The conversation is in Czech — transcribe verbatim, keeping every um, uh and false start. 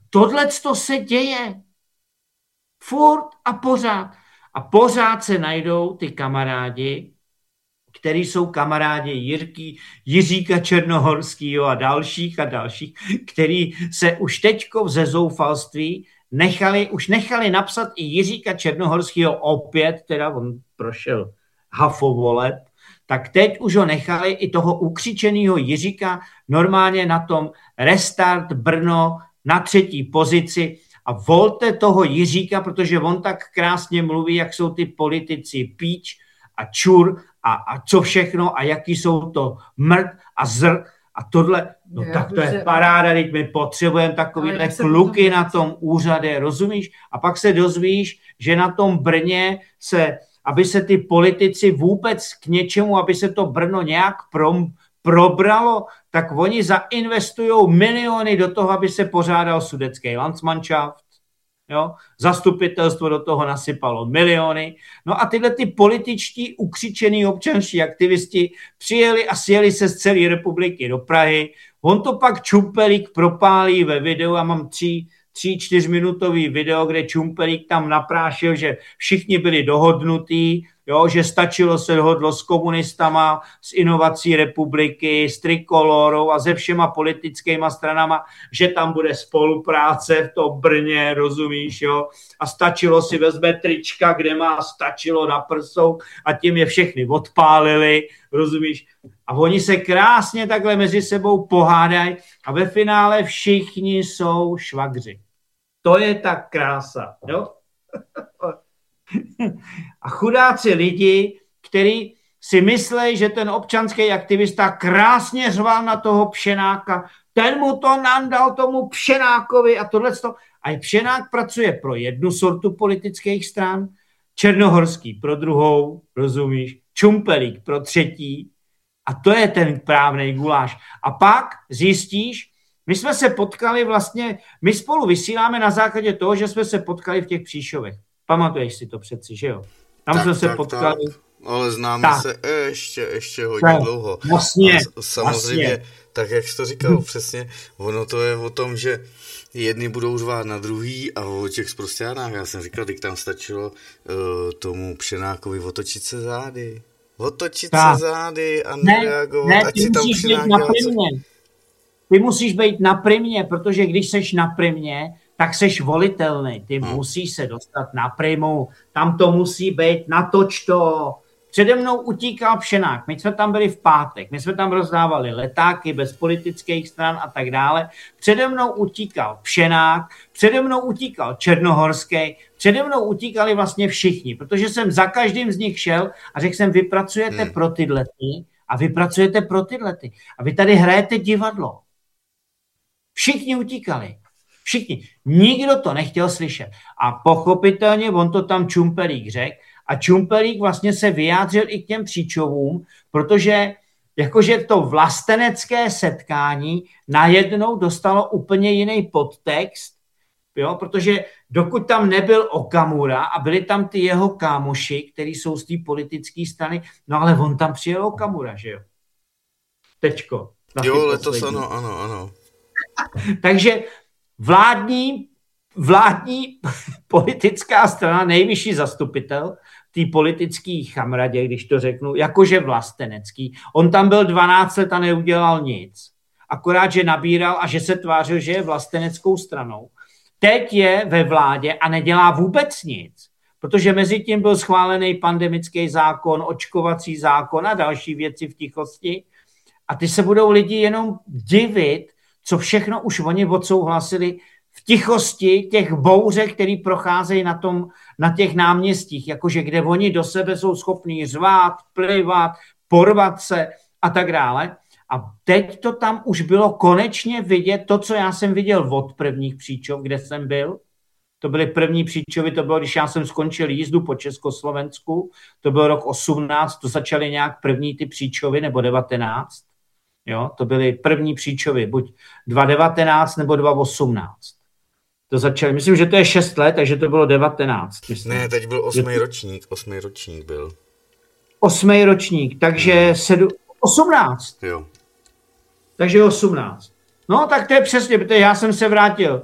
tohleto se děje. Furt a pořád. A pořád se najdou ty kamarádi, který jsou kamarádi Jirky, Jiříka Černohorského a dalších a dalších, který se už teďko ze zoufalství nechali, už nechali napsat i Jiříka Černohorského opět, teda on prošel hafovoleb, tak teď už ho nechali i toho ukřičeného Jiříka normálně na tom Restart Brno na třetí pozici a volte toho Jiříka, protože on tak krásně mluví, jak jsou ty politici píč a čur a, a co všechno a jaký jsou to mrd a zr a tohle, no jo, tak to je paráda, teď my potřebujeme takovýhle kluky na tom úřadě, rozumíš? A pak se dozvíš, že na tom Brně se, aby se ty politici vůbec k něčemu, aby se to Brno nějak prom, probralo, tak oni zainvestujou miliony do toho, aby se pořádal sudetský Landsmannschaft. Jo? Zastupitelstvo do toho nasypalo miliony. No a tyhle ty političtí ukřičený občanští aktivisti přijeli a sjeli se z celé republiky do Prahy. On to pak Čumpelík propálí ve videu. Já mám tři, tři čtyřminutový video, kde Čumpelík tam naprášil, že všichni byli dohodnutí, jo, že stačilo se dohodlo s komunistama, s Inovací republiky, s Trikolorou a se všema politickýma stranama, že tam bude spolupráce v tom Brně, rozumíš, jo? A stačilo si vezme trička, kde má stačilo na prsou a tím je všechny odpálili, rozumíš? A oni se krásně takhle mezi sebou pohádají a ve finále všichni jsou švagři. To je ta krása, jo? A chudáci lidi, kteří si myslí, že ten občanský aktivista krásně řval na toho Pšenáka, ten mu to nandal tomu Pšenákovi a tohleto. A i Pšenák pracuje pro jednu sortu politických stran, Černohorský pro druhou, rozumíš, Čumpelík pro třetí a to je ten právnej guláš. A pak zjistíš, my jsme se potkali vlastně, my spolu vysíláme na základě toho, že jsme se potkali v těch Příšovech. Pamatuješ si to přeci, že jo? Tam tak, jsme se tak, potkali. Tak. Ale známe tak. se ještě, ještě hodně tak. dlouho. Vlastně, a samozřejmě, vlastně. Tak jak jsi to říkal, přesně, ono to je o tom, že jedni budou řvát na druhý a o těch zprostěrnách. Já jsem říkal, když tam stačilo uh, tomu Pšenákovi otočit se zády. Otočit tak. se zády a nereagovat. Ne, ne, ty musíš být na primě. Ty musíš být na primě, protože když seš na primě, tak seš volitelný. Ty hmm. musíš se dostat na primu. Tam to musí být, natoč to. Přede mnou utíkal Pšenák. My jsme tam byli v pátek. My jsme tam rozdávali letáky bez politických stran a tak dále. Přede mnou utíkal Pšenák, přede mnou utíkal Černohorský, přede mnou utíkali vlastně všichni, protože jsem za každým z nich šel a řekl jsem, vy pracujete hmm. pro tyhle ty a vy pracujete pro tyhle ty. A vy tady hrajete divadlo. Všichni utíkali. Všichni. Nikdo to nechtěl slyšet. A pochopitelně on to tam Čumpelík řekl a Čumpelík vlastně se vyjádřil i k těm Příčovům, protože jakože to vlastenecké setkání najednou dostalo úplně jiný podtext, jo? Protože dokud tam nebyl Okamura a byli tam ty jeho kámoši, kteří jsou z té politické strany, no ale on tam přijel Okamura, že jo? Tečko. Jo, letos ano, ano, ano. Takže vládní, vládní politická strana, nejvyšší zastupitel té politické chamradě, když to řeknu, jakože vlastenecký, on tam byl dvanáct let a neudělal nic. Akorát, že nabíral a že se tvářil, že je vlasteneckou stranou. Teď je ve vládě a nedělá vůbec nic, protože mezi tím byl schválený pandemický zákon, očkovací zákon a další věci v tichosti. A ty se budou lidi jenom divit, co všechno už oni odsouhlasili v tichosti těch bouřek, který procházejí na, tom, na těch náměstích, jakože kde oni do sebe jsou schopní řvát, plivat, porvat se a tak dále. A teď to tam už bylo konečně vidět, to, co já jsem viděl od prvních Příčov, kde jsem byl. To byly první Příčovy, to bylo, když já jsem skončil jízdu po Československu, to byl rok osmnáct, to začaly nějak první ty Příčovy, nebo devatenáct. Jo, to byly první Příčovy, buď dva tisíce devatenáct nebo dva tisíce osmnáct. To začali, myslím, že to je šest let, takže to bylo devatenáct. Myslím. Ne, teď byl osmý ročník, osmý ročník byl. Osmý ročník, takže sedm, osmnáct. Jo. Takže osmnáct. No, tak to je přesně, protože já jsem se vrátil